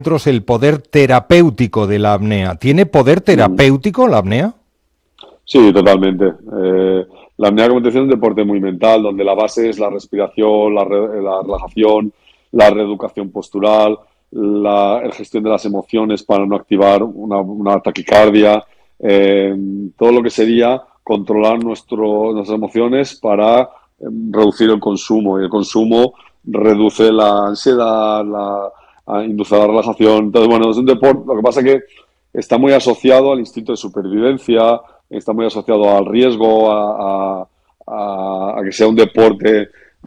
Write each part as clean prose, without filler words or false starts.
el poder terapéutico de la apnea. ¿Tiene poder terapéutico la apnea? Sí, totalmente. La apnea, como te decía, es un deporte muy mental, donde la base es la respiración, la relajación, la reeducación postural, la gestión de las emociones para no activar una taquicardia, todo lo que sería controlar nuestras emociones para reducir el consumo. Y el consumo reduce la ansiedad, induce la relajación. Entonces, bueno, es un deporte. Lo que pasa es que está muy asociado al instinto de supervivencia, está muy asociado al riesgo, a que sea un deporte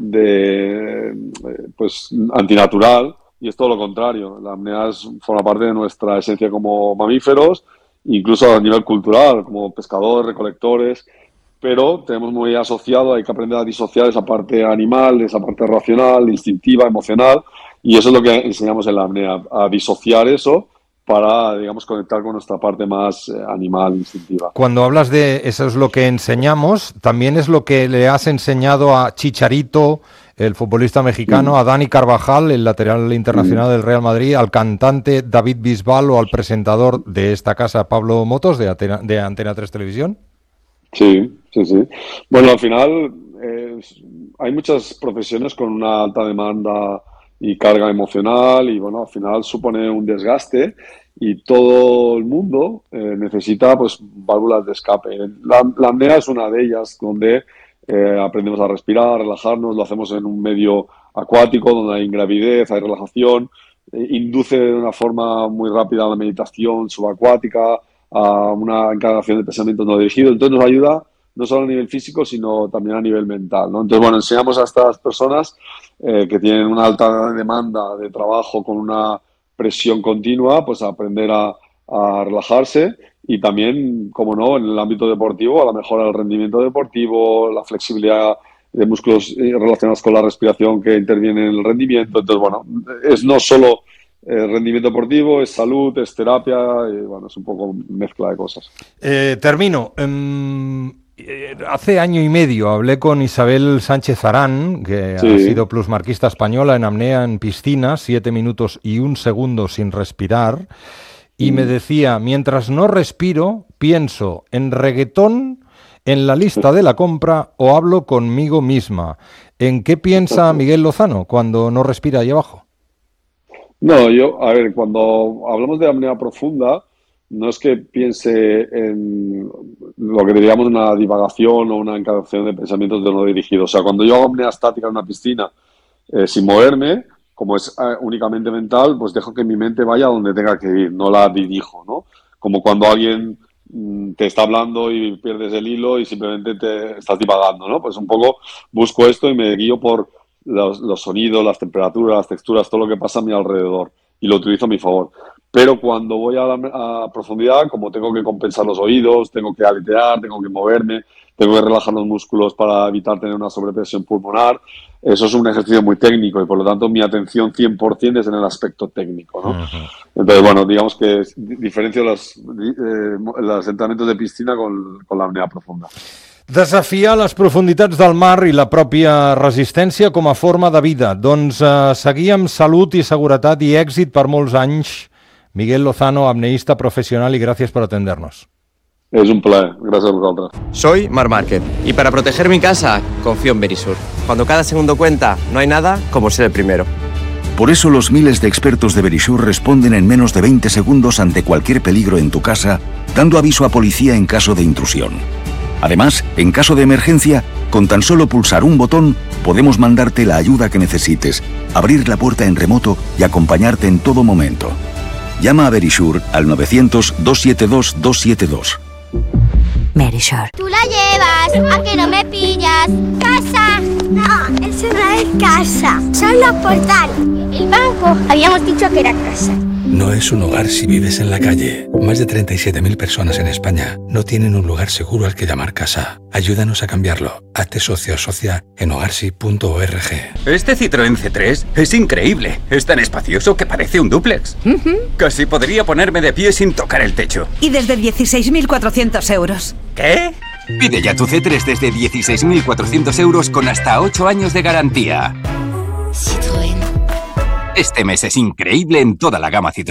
pues antinatural, y es todo lo contrario. La apnea forma parte de nuestra esencia como mamíferos, incluso a nivel cultural, como pescadores, recolectores, pero tenemos muy asociado, hay que aprender a disociar esa parte animal, esa parte racional, instintiva, emocional, y eso es lo que enseñamos en la apnea, a disociar eso para, digamos, conectar con nuestra parte más animal, instintiva. Cuando hablas de eso es lo que enseñamos, también es lo que le has enseñado a Chicharito, el futbolista mexicano, a Dani Carvajal, el lateral internacional del Real Madrid, al cantante David Bisbal o al presentador de esta casa, Pablo Motos, de Antena 3 Televisión. Sí, sí, sí. Bueno, al final hay muchas profesiones con una alta demanda y carga emocional, y bueno, al final supone un desgaste, y todo el mundo necesita pues válvulas de escape. La apnea es una de ellas, donde aprendemos a respirar, a relajarnos, lo hacemos en un medio acuático donde hay ingravidez, hay relajación, induce de una forma muy rápida a la meditación subacuática, a una encarnación de pensamientos no dirigidos. Entonces nos ayuda no solo a nivel físico, sino también a nivel mental, ¿no? Entonces, bueno, enseñamos a estas personas que tienen una alta demanda de trabajo con una presión continua, pues a aprender a relajarse, y también, como no, en el ámbito deportivo, a la mejora del rendimiento deportivo, la flexibilidad de músculos relacionados con la respiración que intervienen en el rendimiento. Entonces, bueno, es no solo rendimiento deportivo, es salud, es terapia, y bueno, es un poco mezcla de cosas. Termino. Hace año y medio hablé con Isabel Sánchez Arán, que Sí. ha sido plusmarquista española en apnea en piscina, 7 minutos y 1 segundo sin respirar, y me decía, mientras no respiro, pienso en reggaetón, en la lista de la compra, o hablo conmigo misma. ¿En qué piensa Miguel Lozano cuando no respira ahí abajo? No, a ver, cuando hablamos de apnea profunda, no es que piense en lo que diríamos una divagación o una encarnación de pensamientos de no dirigidos. O sea, cuando yo hago apnea estática en una piscina sin moverme, como es únicamente mental, pues dejo que mi mente vaya a donde tenga que ir, no la dirijo, ¿no? Como cuando alguien te está hablando y pierdes el hilo y simplemente te estás divagando, ¿no? Pues un poco busco esto y me guío por los sonidos, las temperaturas, las texturas, todo lo que pasa a mi alrededor, y lo utilizo a mi favor. Pero cuando voy a profundidad, como tengo que compensar los oídos, tengo que aletear, tengo que moverme, tengo que relajar los músculos para evitar tener una sobrepresión pulmonar, eso es un ejercicio muy técnico, y por lo tanto mi atención 100% es en el aspecto técnico, ¿no? Entonces, bueno, digamos que diferencio los entrenamientos de piscina con la apnea profunda. Desafiar les profunditats del mar i la pròpia resistència com a forma de vida. Doncs seguir amb salut i seguretat i èxit per molts anys. Miguel Lozano, apneísta profesional, y gracias por atendernos. Es un placer, gracias a vosotros. Soy Marc Márquez y para proteger mi casa confío en Verisur. Cuando cada segundo cuenta, no hay nada como ser el primero. Por eso los miles de expertos de Verisur responden en menos de 20 segundos ante cualquier peligro en tu casa, dando aviso a policía en caso de intrusión. Además, en caso de emergencia, con tan solo pulsar un botón, podemos mandarte la ayuda que necesites, abrir la puerta en remoto y acompañarte en todo momento. Llama a Verisur al 900-272-272. Verisur. Tú la llevas, a que no me pillas. ¡Casa! No, eso no es casa, son los portales. El banco, habíamos dicho que era casa. No es un hogar si vives en la calle. Más de 37.000 personas en España no tienen un lugar seguro al que llamar casa. Ayúdanos a cambiarlo. Hazte socio o socia en hogarsi.org. Este Citroën C3 es increíble. Es tan espacioso que parece un dúplex. Casi podría ponerme de pie sin tocar el techo. Y desde 16.400 euros. ¿Qué? Pide ya tu C3 desde 16.400 euros con hasta 8 años de garantía. Citroën. Este mes es increíble en toda la gama Citroën.